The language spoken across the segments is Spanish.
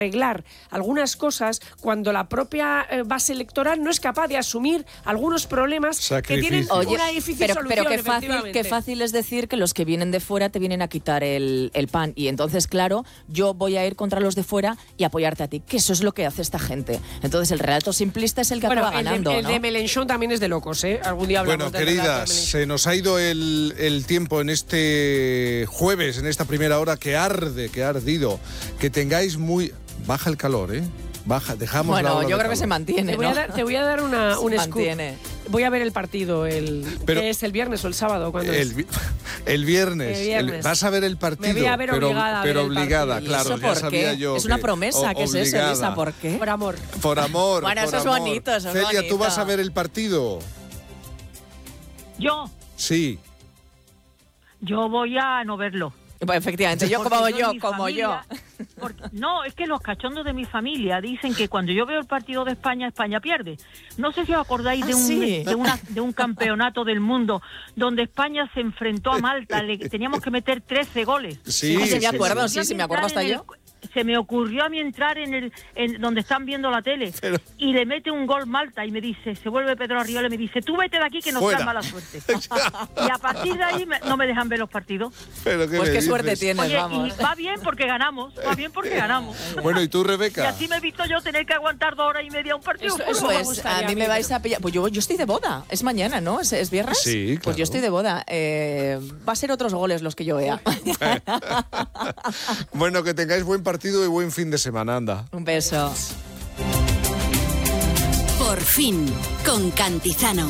arreglar algunas cosas cuando la propia base electoral no es capaz de asumir algunos problemas que tienen una difícil solución. Pero qué fácil es decir que los que vienen de fuera te vienen a quitar el pan. Y entonces, claro, yo voy a ir contra los de fuera y apoyarte a ti, que eso es lo que hace esta gente. Entonces el relato simplista es el que acaba ganando. El de Mélenchon también es de locos, ¿eh? Algún día hablamos del queridas, se nos ha ido el tiempo en este jueves, en esta primera hora que arde, que ha ardido. Que tengáis muy... Baja el calor, ¿eh? Baja, dejamos la ola. Bueno, yo creo calor. Que se mantiene, Te voy a dar un scoop. Mantiene. Voy a ver el partido, que es el viernes o el sábado. ¿Cuándo es? El viernes. Vas a ver el partido. Me voy a ver obligada. Pero obligada, claro, ya sabía yo. Es una promesa, ¿qué es eso, Elisa? ¿Por qué? Por amor. Por amor. Bueno, eso es bonito, eso es Celia, bonito. ¿tú vas a ver el partido? ¿Yo? Sí. Yo voy a no verlo. Pues efectivamente, No, es que los cachondos de mi familia dicen que cuando yo veo el partido de España, España pierde. No sé si os acordáis de un campeonato del mundo donde España se enfrentó a Malta, teníamos que meter 13 goles. Sí, me acuerdo hasta yo. Se me ocurrió a mí entrar en donde están viendo la tele y le mete un gol Malta y me dice, se vuelve Pedro Arriola y me dice, tú vete de aquí que nos traes mala suerte. Y a partir de ahí no me dejan ver los partidos. Pues qué suerte tienes, oye, vamos. Y va bien porque ganamos. Bueno, ¿y tú, Rebeca? Y así me he visto yo tener que aguantar 2 horas y media un partido. Pues a mí me vais a pillar. Pues yo estoy de boda. Es mañana, ¿no? ¿Es viernes? Sí, claro. Pues yo estoy de boda. Va a ser otros goles los que yo vea. Bueno, que tengáis buen partido y buen fin de semana, anda. Un beso. Por fin, con Cantizano.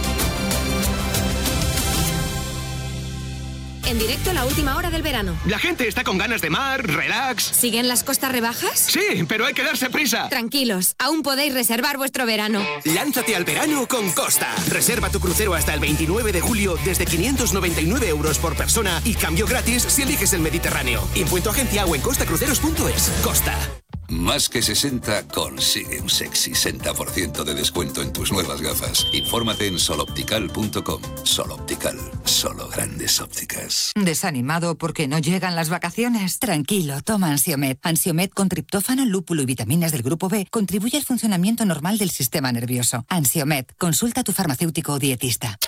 En directo la última hora del verano. La gente está con ganas de mar, relax. ¿Siguen las costas rebajas? Sí, pero hay que darse prisa. Tranquilos, aún podéis reservar vuestro verano. Lánzate al verano con Costa. Reserva tu crucero hasta el 29 de julio desde 599 € por persona y cambio gratis si eliges el Mediterráneo. Impuesto agencia o en costacruceros.es. Costa. Más que 60 consigue un sexy 60% de descuento en tus nuevas gafas. Infórmate en soloptical.com. Soloptical, solo grandes ópticas. ¿Desanimado porque no llegan las vacaciones? Tranquilo, toma Ansiomet. Ansiomet con triptófano, lúpulo y vitaminas del grupo B contribuye al funcionamiento normal del sistema nervioso. Ansiomet, consulta a tu farmacéutico o dietista.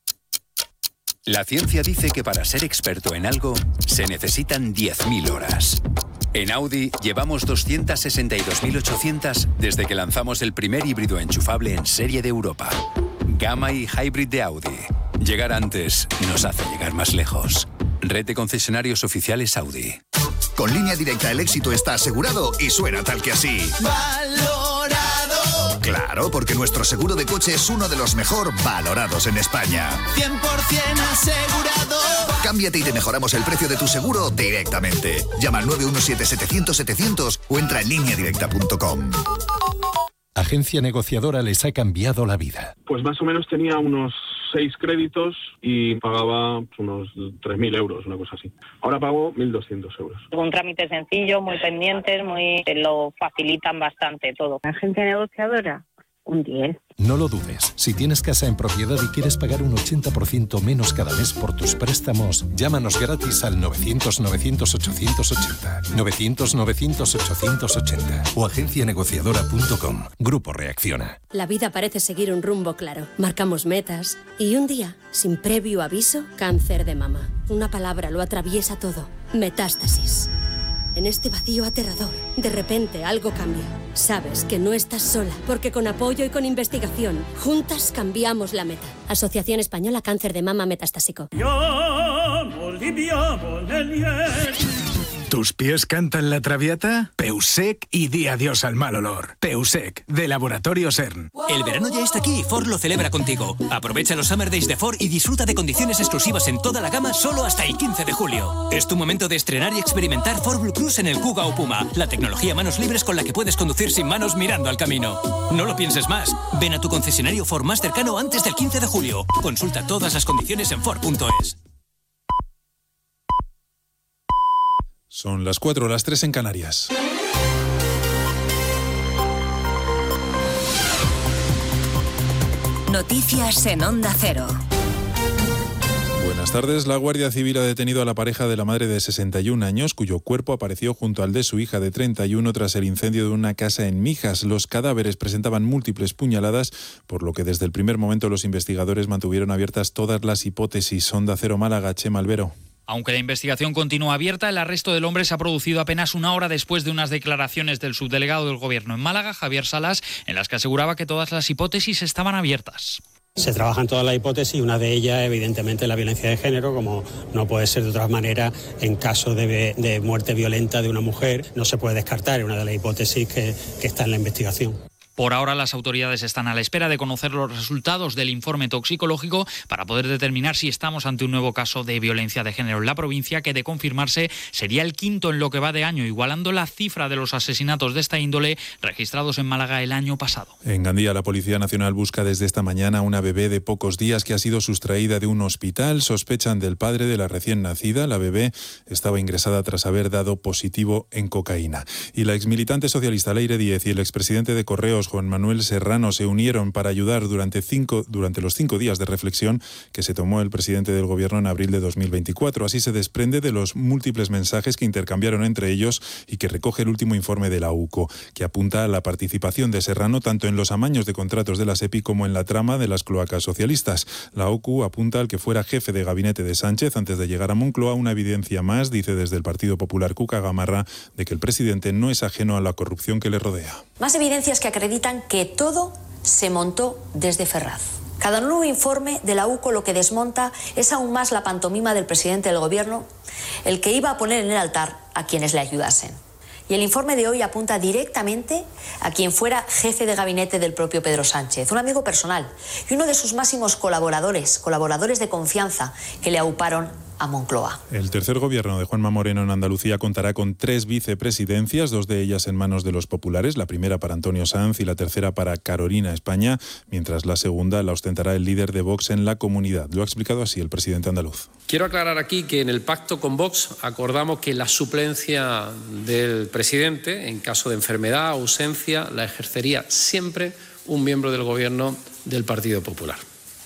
La ciencia dice que para ser experto en algo se necesitan 10.000 horas. En Audi llevamos 262.800 desde que lanzamos el primer híbrido enchufable en serie de Europa. Gamma y Hybrid de Audi. Llegar antes nos hace llegar más lejos. Red de concesionarios oficiales Audi. Con Línea Directa el éxito está asegurado y suena tal que así. ¡Valorado! Claro, porque nuestro seguro de coche es uno de los mejor valorados en España. 100% asegurado. Cámbiate y te mejoramos el precio de tu seguro directamente. Llama al 917-700-700 o entra en lineadirecta.com. Agencia negociadora les ha cambiado la vida. Pues más o menos tenía unos 6 créditos y pagaba unos 3.000 euros, una cosa así. Ahora pago 1.200 euros. Un trámite sencillo, muy pendientes, te lo facilitan bastante todo. Agencia negociadora, un 10. No lo dudes. Si tienes casa en propiedad y quieres pagar un 80% menos cada mes por tus préstamos, llámanos gratis al 900-900-880. 900-900-880 o agencianegociadora.com. Grupo Reacciona. La vida parece seguir un rumbo claro. Marcamos metas y un día, sin previo aviso, cáncer de mama. Una palabra lo atraviesa todo. Metástasis. En este vacío aterrador, de repente algo cambia. Sabes que no estás sola, porque con apoyo y con investigación, juntas cambiamos la meta. Asociación Española Cáncer de Mama Metastásico. ¿Tus pies cantan la traviata? Peusec y di adiós al mal olor. Peusec, de Laboratorio CERN. El verano ya está aquí y Ford lo celebra contigo. Aprovecha los Summer Days de Ford y disfruta de condiciones exclusivas en toda la gama solo hasta el 15 de julio. Es tu momento de estrenar y experimentar Ford Blue Cruise en el Kuga o Puma, la tecnología manos libres con la que puedes conducir sin manos mirando al camino. No lo pienses más. Ven a tu concesionario Ford más cercano antes del 15 de julio. Consulta todas las condiciones en Ford.es. Son las 4, las 3 en Canarias. Noticias en Onda Cero. Buenas tardes. La Guardia Civil ha detenido a la pareja de la madre de 61 años, cuyo cuerpo apareció junto al de su hija de 31 tras el incendio de una casa en Mijas. Los cadáveres presentaban múltiples puñaladas, por lo que desde el primer momento los investigadores mantuvieron abiertas todas las hipótesis. Onda Cero Málaga, Chema Albero. Aunque la investigación continúa abierta, el arresto del hombre se ha producido apenas una hora después de unas declaraciones del subdelegado del Gobierno en Málaga, Javier Salas, en las que aseguraba que todas las hipótesis estaban abiertas. Se trabajan todas las hipótesis y una de ellas, evidentemente, la violencia de género, como no puede ser de otra manera en caso de muerte violenta de una mujer, no se puede descartar, es una de las hipótesis que está en la investigación. Por ahora, las autoridades están a la espera de conocer los resultados del informe toxicológico para poder determinar si estamos ante un nuevo caso de violencia de género en la provincia, que de confirmarse sería el quinto en lo que va de año, igualando la cifra de los asesinatos de esta índole registrados en Málaga el año pasado. En Gandía, la Policía Nacional busca desde esta mañana a una bebé de pocos días que ha sido sustraída de un hospital. Sospechan del padre de la recién nacida. La bebé estaba ingresada tras haber dado positivo en cocaína. Y la exmilitante socialista Leire Díez y el expresidente de Correos, Juan Manuel Serrano, se unieron para ayudar durante los 5 días de reflexión que se tomó el presidente del Gobierno en abril de 2024. Así se desprende de los múltiples mensajes que intercambiaron entre ellos y que recoge el último informe de la UCO, que apunta a la participación de Serrano tanto en los amaños de contratos de la SEPI como en la trama de las cloacas socialistas. La UCO apunta al que fuera jefe de gabinete de Sánchez antes de llegar a Moncloa, una evidencia más, dice desde el Partido Popular Cuca Gamarra, de que el presidente no es ajeno a la corrupción que le rodea. Más evidencias que acreditan que todo se montó desde Ferraz. Cada nuevo informe de la UCO lo que desmonta es aún más la pantomima del presidente del Gobierno, el que iba a poner en el altar a quienes le ayudasen. Y el informe de hoy apunta directamente a quien fuera jefe de gabinete del propio Pedro Sánchez, un amigo personal y uno de sus máximos colaboradores de confianza que le auparon a Moncloa. El tercer gobierno de Juanma Moreno en Andalucía contará con 3 vicepresidencias, 2 de ellas en manos de los populares, la primera para Antonio Sanz y la tercera para Carolina España, mientras la segunda la ostentará el líder de Vox en la comunidad. Lo ha explicado así el presidente andaluz. Quiero aclarar aquí que en el pacto con Vox acordamos que la suplencia del presidente, en caso de enfermedad o ausencia, la ejercería siempre un miembro del gobierno del Partido Popular,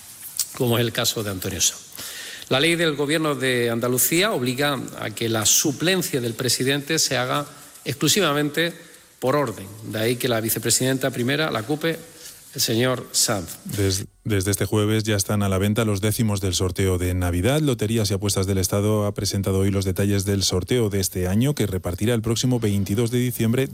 como es el caso de Antonio Sanz. La ley del Gobierno de Andalucía obliga a que la suplencia del presidente se haga exclusivamente por orden. De ahí que la vicepresidenta primera la ocupe el señor Sanz. Desde este jueves ya están a la venta los décimos del sorteo de Navidad. Loterías y Apuestas del Estado ha presentado hoy los detalles del sorteo de este año, que repartirá el próximo 22 de diciembre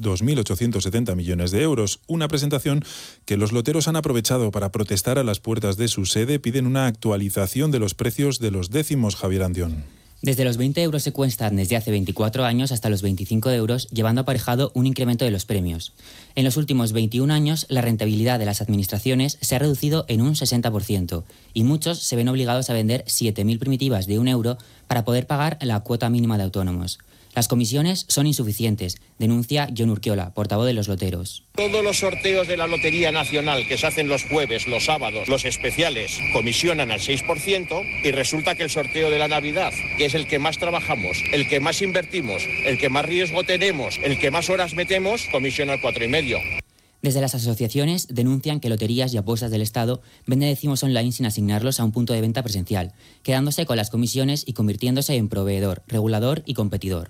2.870 millones de euros. Una presentación que los loteros han aprovechado para protestar a las puertas de su sede. Piden una actualización de los precios de los décimos, Javier Andión. Desde los 20 euros se cuestan desde hace 24 años hasta los 25 euros, llevando aparejado un incremento de los premios. En los últimos 21 años, la rentabilidad de las administraciones se ha reducido en un 60% y muchos se ven obligados a vender 7.000 primitivas de 1 euro para poder pagar la cuota mínima de autónomos. Las comisiones son insuficientes, denuncia Jon Urquiola, portavoz de los loteros. Todos los sorteos de la Lotería Nacional que se hacen los jueves, los sábados, los especiales, comisionan al 6% y resulta que el sorteo de la Navidad, que es el que más trabajamos, el que más invertimos, el que más riesgo tenemos, el que más horas metemos, comisiona al 4,5%. Desde las asociaciones denuncian que Loterías y Apuestas del Estado vende décimos online sin asignarlos a un punto de venta presencial, quedándose con las comisiones y convirtiéndose en proveedor, regulador y competidor.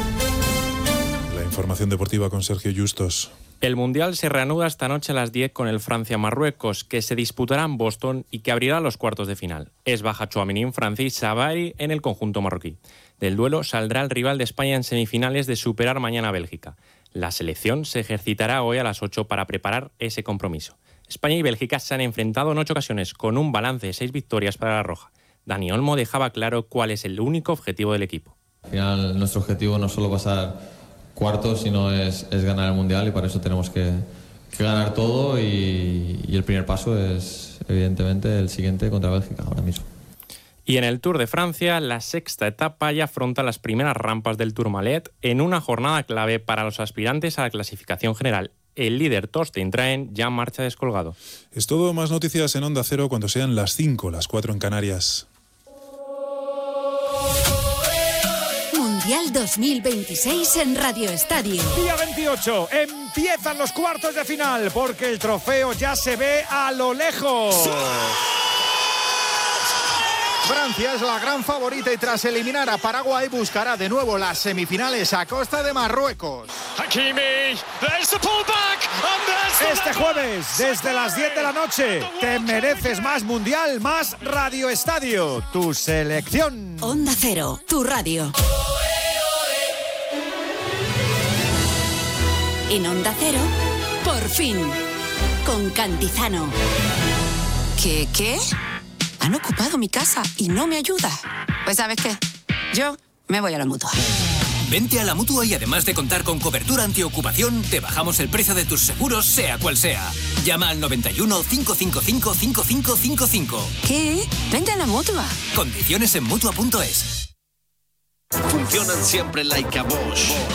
La información deportiva con Sergio Justos. El Mundial se reanuda esta noche a las 10 con el Francia-Marruecos, que se disputará en Boston y que abrirá los cuartos de final. Es baja Tchouaméni, Francis Savary en el conjunto marroquí. Del duelo saldrá el rival de España en semifinales de superar mañana a Bélgica. La selección se ejercitará hoy a las 8 para preparar ese compromiso. España y Bélgica se han enfrentado en 8 ocasiones con un balance de 6 victorias para la Roja. Dani Olmo dejaba claro cuál es el único objetivo del equipo. Al final nuestro objetivo no es solo pasar cuartos, sino es ganar el Mundial y para eso tenemos que ganar todo y el primer paso es evidentemente el siguiente contra Bélgica ahora mismo. Y en el Tour de Francia, la sexta etapa ya afronta las primeras rampas del Tourmalet en una jornada clave para los aspirantes a la clasificación general. El líder Torsten Traen ya marcha descolgado. Es todo, más noticias en Onda Cero cuando sean las 5, las 4 en Canarias. Mundial 2026 en Radio Estadio. Día 28, empiezan los cuartos de final porque el trofeo ya se ve a lo lejos. Francia es la gran favorita y tras eliminar a Paraguay buscará de nuevo las semifinales a costa de Marruecos. Este jueves, desde las 10 de la noche, te mereces más Mundial, más Radio Estadio, tu selección. Onda Cero, tu radio. En Onda Cero, por fin, con Cantizano. ¿Qué? Han ocupado mi casa y no me ayuda. Pues ¿sabes qué? Yo me voy a la Mutua. Vente a la Mutua y además de contar con cobertura antiocupación, te bajamos el precio de tus seguros, sea cual sea. Llama al 91 555 5555. ¿Qué? Vente a la Mutua. Condiciones en Mutua.es. Funcionan siempre like a Bosch.